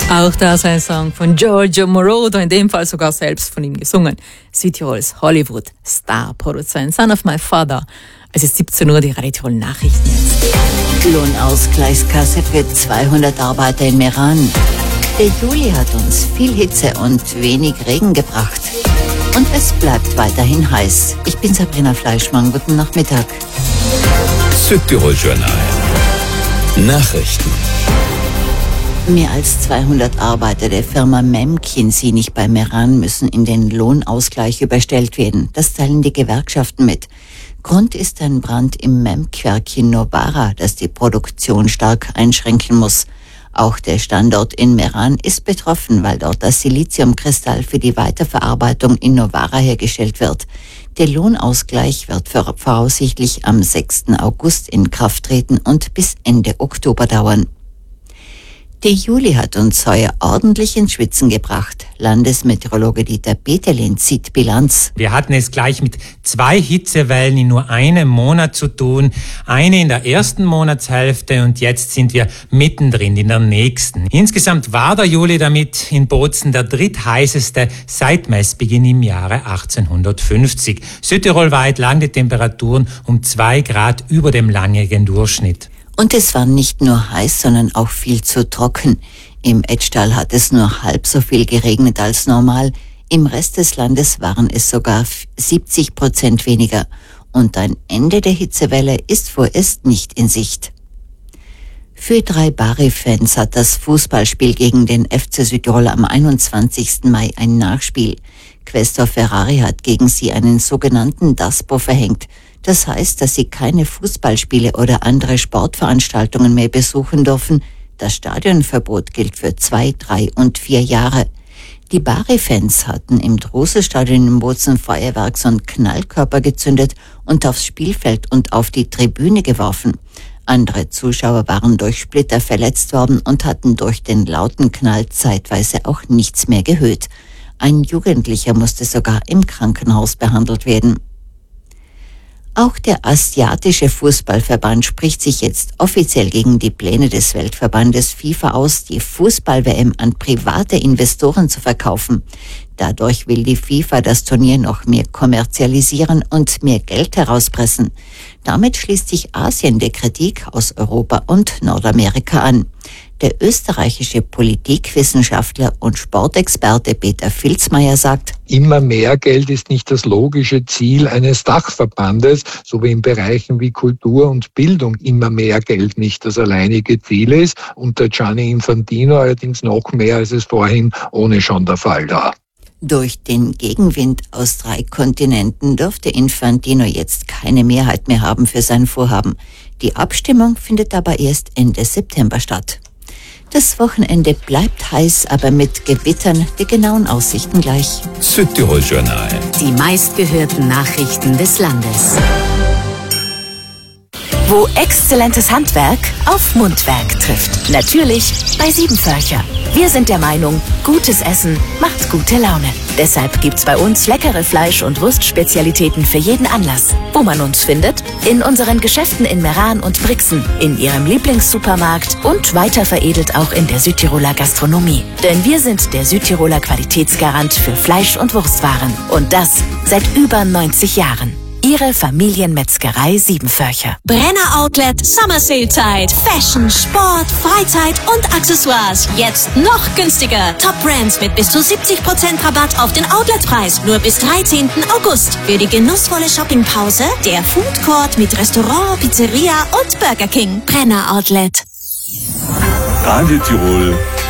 Auch das ein Song von Giorgio Moroder, in dem Fall sogar selbst von ihm gesungen. Südtirols Hollywood-Star-Produzent, Son of My Father. Es ist 17 Uhr, die Radio Tirol Nachrichten jetzt. Lohnausgleichskasse für 200 Arbeiter in Meran. Der Juli hat uns viel Hitze und wenig Regen gebracht. Und es bleibt weiterhin heiß. Ich bin Sabrina Fleischmann, guten Nachmittag. Südtirol Journal. Nachrichten. Mehr als 200 Arbeiter der Firma McKinsey bei Meran müssen in den Lohnausgleich überstellt werden. Das teilen die Gewerkschaften mit. Grund ist ein Brand im MEMC-Werk in Novara, das die Produktion stark einschränken muss. Auch der Standort in Meran ist betroffen, weil dort das Siliziumkristall für die Weiterverarbeitung in Novara hergestellt wird. Der Lohnausgleich wird voraussichtlich am 6. August in Kraft treten und bis Ende Oktober dauern. Der Juli hat uns heuer ordentlich ins Schwitzen gebracht. Landesmeteorologe Dieter Peterlin zieht Bilanz. Wir hatten es gleich mit 2 Hitzewellen in nur einem Monat zu tun. Eine in der ersten Monatshälfte und jetzt sind wir mittendrin in der nächsten. Insgesamt war der Juli damit in Bozen der drittheißeste seit Messbeginn im Jahre 1850. Südtirolweit lagen die Temperaturen um 2 Grad über dem langjährigen Durchschnitt. Und es war nicht nur heiß, sondern auch viel zu trocken. Im Etschtal hat es nur halb so viel geregnet als normal. Im Rest des Landes waren es sogar 70% weniger. Und ein Ende der Hitzewelle ist vorerst nicht in Sicht. Für 3 Bari-Fans hat das Fußballspiel gegen den FC Südtirol am 21. Mai ein Nachspiel. Questor Ferrari hat gegen sie einen sogenannten DASPO verhängt. Das heißt, dass sie keine Fußballspiele oder andere Sportveranstaltungen mehr besuchen dürfen. Das Stadionverbot gilt für 2, 3 und 4 Jahre. Die Bari-Fans hatten im Druselstadion in Bozen Feuerwerks- und Knallkörper gezündet und aufs Spielfeld und auf die Tribüne geworfen. Andere Zuschauer waren durch Splitter verletzt worden und hatten durch den lauten Knall zeitweise auch nichts mehr gehört. Ein Jugendlicher musste sogar im Krankenhaus behandelt werden. Auch der Asiatische Fußballverband spricht sich jetzt offiziell gegen die Pläne des Weltverbandes FIFA aus, die Fußball-WM an private Investoren zu verkaufen. Dadurch will die FIFA das Turnier noch mehr kommerzialisieren und mehr Geld herauspressen. Damit schließt sich Asien der Kritik aus Europa und Nordamerika an. Der österreichische Politikwissenschaftler und Sportexperte Peter Filzmeier sagt: Immer mehr Geld ist nicht das logische Ziel eines Dachverbandes, so wie in Bereichen wie Kultur und Bildung immer mehr Geld nicht das alleinige Ziel ist. Unter Gianni Infantino allerdings noch mehr, als es vorhin ohne schon der Fall war. Durch den Gegenwind aus 3 Kontinenten dürfte Infantino jetzt keine Mehrheit mehr haben für sein Vorhaben. Die Abstimmung findet aber erst Ende September statt. Das Wochenende bleibt heiß, aber mit Gewittern. Die genauen Aussichten gleich. Südtirol Journal. Die meistgehörten Nachrichten des Landes. Wo exzellentes Handwerk auf Mundwerk trifft. Natürlich bei Siebenvölcher. Wir sind der Meinung, gutes Essen macht gute Laune. Deshalb gibt's bei uns leckere Fleisch- und Wurstspezialitäten für jeden Anlass. Wo man uns findet? In unseren Geschäften in Meran und Brixen, in Ihrem Lieblingssupermarkt und weiter veredelt auch in der Südtiroler Gastronomie. Denn wir sind der Südtiroler Qualitätsgarant für Fleisch- und Wurstwaren. Und das seit über 90 Jahren. Ihre Familienmetzgerei Siebenvölcher. Brenner Outlet Summer Sale Zeit. Fashion, Sport, Freizeit und Accessoires. Jetzt noch günstiger. Top Brands mit bis zu 70% Rabatt auf den Outletpreis. Nur bis 13. August. Für die genussvolle Shoppingpause der Food Court mit Restaurant, Pizzeria und Burger King. Brenner Outlet. Radio Tirol